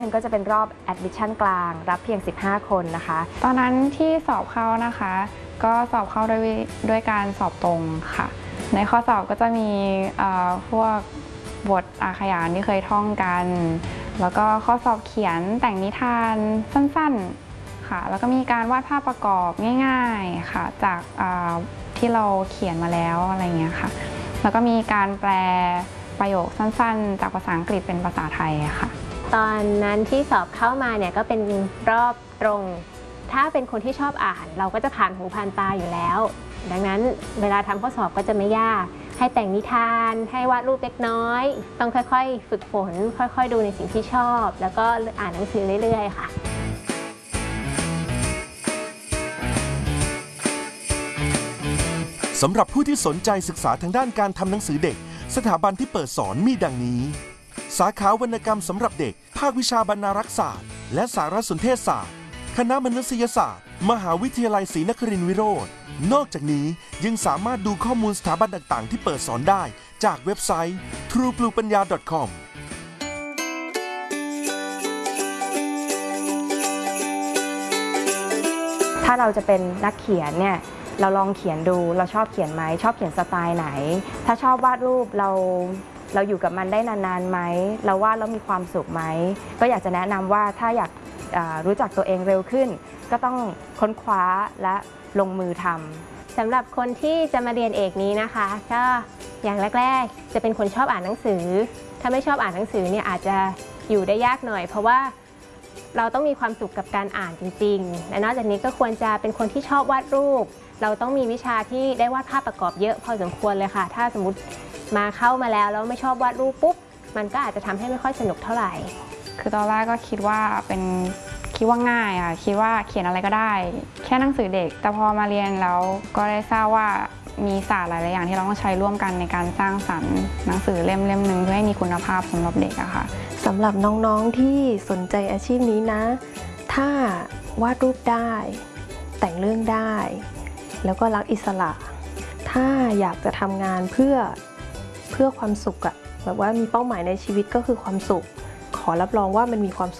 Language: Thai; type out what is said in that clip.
ก็จะเป็นรอบ admission กลางรับเพียง15 คนนะคะตอนนั้นที่สอบเข้านะคะก็สอบเข้าด้วยการสอบตรงค่ะในข้อสอบก็จะมีพวกบทอาขยานที่เคยท่องกันแล้วก็ข้อสอบเขียนแต่งนิทานสั้นๆค่ะแล้วก็มีการวาดภาพประกอบง่ายๆค่ะจากที่เราเขียนมาแล้วอะไรเงี้ยค่ะแล้วก็มีการแปลประโยคสั้นๆจากภาษาอังกฤษเป็นภาษาไทยค่ะตอนนั้นที่สอบเข้ามาเนี่ยก็เป็นรอบตรงถ้าเป็นคนที่ชอบอ่านเราก็จะผ่านหูผ่านตาอยู่แล้วดังนั้นเวลาทำข้อสอบก็จะไม่ยากให้แต่งนิทานให้วาดรูปเล็กน้อยต้องค่อยๆฝึกฝนค่อยๆดูในสิ่งที่ชอบแล้วก็อ่านหนังสือเรื่อยๆค่ะสำหรับผู้ที่สนใจศึกษาทางด้านการทำหนังสือเด็กสถาบันที่เปิดสอนมีดังนี้สาขาวรรณกรรมสำหรับเด็กภาควิชาบรรณารักษศาสตร์และสารสนเทศศาสตร์คณะมนุษยศาสตร์มหาวิทยาลัยศรีนครินทรวิโรจน์นอกจากนี้ยังสามารถดูข้อมูลสถาบันต่างๆที่เปิดสอนได้จากเว็บไซต์ truepluepanya.com ถ้าเราจะเป็นนักเขียนเนี่ยเราลองเขียนดูเราชอบเขียนไหมชอบเขียนสไตล์ไหนถ้าชอบวาดรูปเราอยู่กับมันได้นานๆไหมเราวาดแล้วมีความสุขไหมก็อยากจะแนะนำว่าถ้าอยากรู้จักตัวเองเร็วขึ้นก็ต้องค้นคว้าและลงมือทำสำหรับคนที่จะมาเรียนเอกนี้นะคะก็อย่างแรกๆจะเป็นคนชอบอ่านหนังสือถ้าไม่ชอบอ่านหนังสือเนี่ยอาจจะอยู่ได้ยากหน่อยเพราะว่าเราต้องมีความสุขกับการอ่านจริงๆและนอกจากนี้ก็ควรจะเป็นคนที่ชอบวาดรูปเราต้องมีวิชาที่ได้วาดภาพประกอบเยอะพอสมควรเลยค่ะถ้าสมมติมาเข้ามาแล้วไม่ชอบวาดรูปปุ๊บมันก็อาจจะทำให้ไม่ค่อยสนุกเท่าไหร่คือตอนแรกก็คิดว่าง่ายค่ะคิดว่าเขียนอะไรก็ได้แค่หนังสือเด็กแต่พอมาเรียนแล้วก็ได้ทราบว่ามีศาสตร์หลายๆอย่างที่เราต้องใช้ร่วมกันในการสร้างสรรค์หนังสือเล่มหนึ่งเพื่อให้มีคุณภาพสำหรับเด็กอะค่ะสำหรับน้องๆที่สนใจอาชีพนี้นะถ้าวาดรูปได้แต่งเรื่องได้แล้วก็รักอิสระถ้าอยากจะทำงานเพื่อความสุขอะแบบว่ามีเป้าหมายในชีวิตก็คือความสุขขอรับรองว่ามันมีความสุข